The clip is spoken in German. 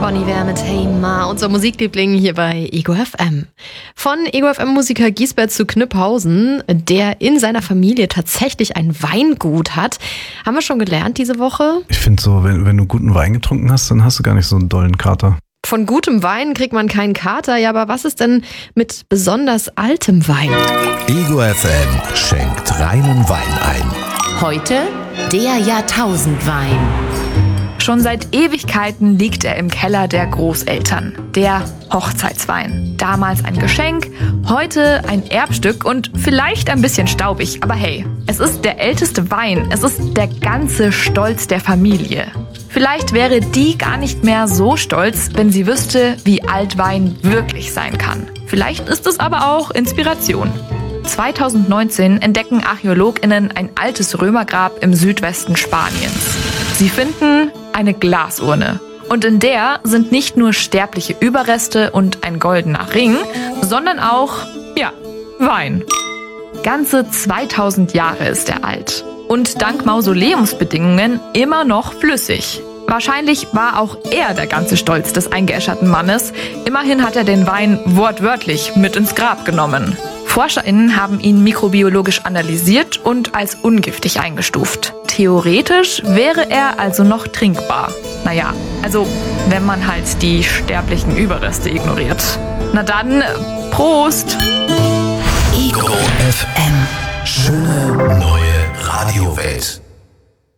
Bon Iver mit Hey Ma, unser Musikliebling hier bei Ego FM. Von Ego FM-Musiker Giesbert zu Kniphausen, der in seiner Familie tatsächlich ein Weingut hat. Haben wir schon gelernt diese Woche? Ich finde so, wenn du guten Wein getrunken hast, dann hast du gar nicht so einen dollen Kater. Von gutem Wein kriegt man keinen Kater, ja, aber was ist denn mit besonders altem Wein? Ego FM schenkt reinen Wein ein. Heute der Jahrtausendwein. Schon seit Ewigkeiten liegt er im Keller der Großeltern. Der Hochzeitswein. Damals ein Geschenk, heute ein Erbstück und vielleicht ein bisschen staubig. Aber hey, es ist der älteste Wein. Es ist der ganze Stolz der Familie. Vielleicht wäre die gar nicht mehr so stolz, wenn sie wüsste, wie alt Wein wirklich sein kann. Vielleicht ist es aber auch Inspiration. 2019 entdecken ArchäologInnen ein altes Römergrab im Südwesten Spaniens. Sie finden eine Glasurne. Und in der sind nicht nur sterbliche Überreste und ein goldener Ring, sondern auch, Wein. Ganze 2000 Jahre ist er alt. Und dank Mausoleumsbedingungen immer noch flüssig. Wahrscheinlich war auch er der ganze Stolz des eingeäscherten Mannes. Immerhin hat er den Wein wortwörtlich mit ins Grab genommen. ForscherInnen haben ihn mikrobiologisch analysiert und als ungiftig eingestuft. Theoretisch wäre er also noch trinkbar. Naja, also wenn man halt die sterblichen Überreste ignoriert. Na dann, Prost! Ego FM. Schöne neue Radiowelt.